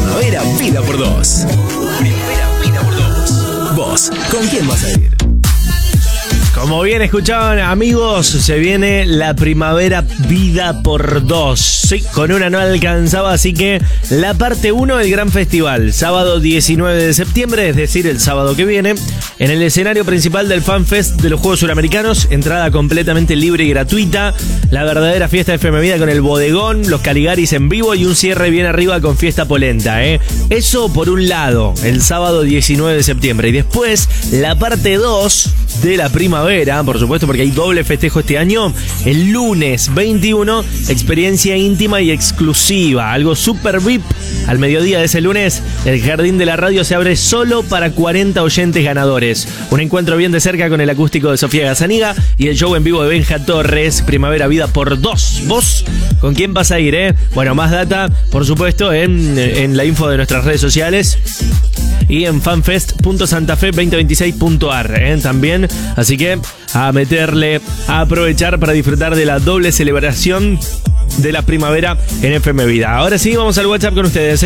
Primavera Vida por Dos. Primavera Vida por Dos. ¿Vos con quién vas a ir? Como bien escuchaban, amigos, se viene la Primavera Vida por Dos. Sí, con una no alcanzaba, así que la parte 1 del gran festival, sábado 19 de septiembre, es decir, el sábado que viene, en el escenario principal del FanFest de los Juegos Suramericanos, entrada completamente libre y gratuita, la verdadera fiesta de FM Vida con el bodegón, los Caligaris en vivo y un cierre bien arriba con fiesta polenta, ¿eh? Eso por un lado, el sábado 19 de septiembre. Y después, la parte 2 de la primavera, por supuesto, porque hay doble festejo este año, el lunes 21, experiencia íntima y exclusiva, algo super VIP. Al mediodía de ese lunes, el Jardín de la Radio se abre solo para 40 oyentes ganadores. Un encuentro bien de cerca con el acústico de Sofía Gazzaniga y el show en vivo de Benja Torres, Primavera Vida por Dos. ¿Vos con quién vas a ir, eh? Bueno, más data, por supuesto, en la info de nuestras redes sociales y en fanfest.santafe2026.ar, también. Así que a meterle, a aprovechar para disfrutar de la doble celebración de la primavera en FM Vida. Ahora sí, vamos al WhatsApp con ustedes,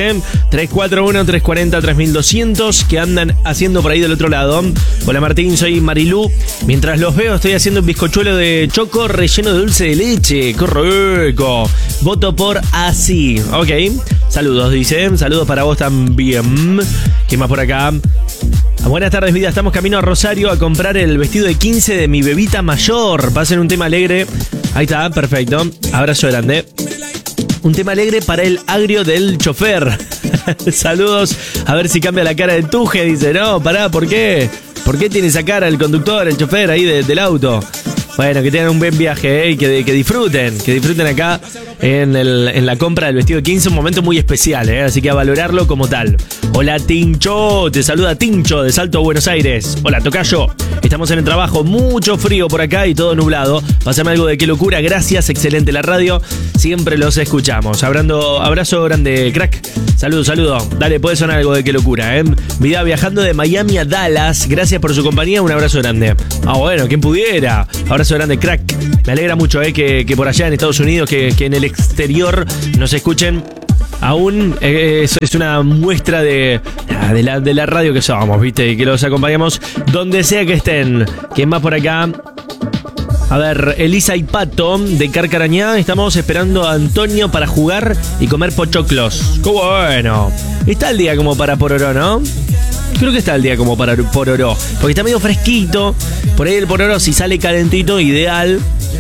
341-340-3200, que andan haciendo por ahí del otro lado. Hola Martín, soy Marilú. Mientras los veo, estoy haciendo un bizcochuelo de choco relleno de dulce de leche. ¡Qué rico! Voto por así. Ok. Saludos, dice. Saludos para vos también. ¿Quién más por acá? Buenas tardes, vida. Estamos camino a Rosario a comprar el vestido de 15 de mi bebita mayor. Pasen un tema alegre. Ahí está, perfecto. Abrazo grande. Un tema alegre para el agrio del chofer. Saludos. A ver si cambia la cara de Tuje. Dice, no, pará, ¿por qué? ¿Por qué tiene esa cara el conductor, el chofer ahí del auto? Bueno, que tengan un buen viaje, y que disfruten acá en la compra del vestido de 15, un momento muy especial, así que a valorarlo como tal. Hola Tincho, te saluda Tincho de Salto, Buenos Aires. Hola Tocayo, estamos en el trabajo, mucho frío por acá y todo nublado. Pásame algo de Qué Locura, gracias, excelente la radio, siempre los escuchamos. Abrazo grande, crack. Saludo. Dale, puede sonar algo de Qué Locura, Vida viajando de Miami a Dallas, gracias por su compañía, un abrazo grande. Bueno, quien pudiera. Abrazo grande, crack. Me alegra mucho que por allá en Estados Unidos, que en el exterior nos escuchen. Aún es una muestra de la radio que somos, ¿viste? Y que los acompañamos donde sea que estén. ¿Quién más por acá? A ver, Elisa y Pato de Carcarañá. Estamos esperando a Antonio para jugar y comer pochoclos. ¡Qué bueno! Está el día como para pororó, ¿no? Creo que está el día como para pororó, porque está medio fresquito. Por ahí el pororó, si sale calentito, ideal.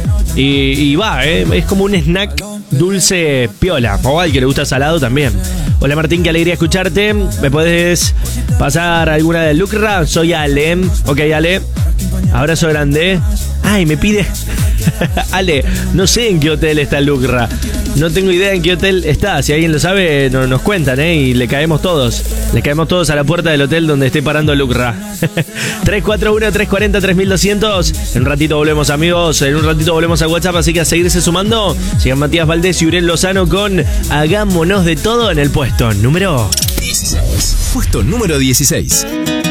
Y va, es como un snack dulce piola. O al que le gusta salado también. Hola Martín, qué alegría escucharte. ¿Me puedes pasar alguna de Lucra? Soy Ale. Ok, Ale. Abrazo grande. Ay, me pide... Ale, no sé en qué hotel está Lucra. No tengo idea en qué hotel está. Si alguien lo sabe, nos cuentan, y le caemos todos. Le caemos todos a la puerta del hotel donde esté parando Lucra. 341-340-3200. En un ratito volvemos, amigos. En un ratito volvemos a WhatsApp, así que a seguirse sumando. Sigan Matías Valdés y Uriel Lozano con Hagámonos de Todo en el puesto número 16. Puesto número 16.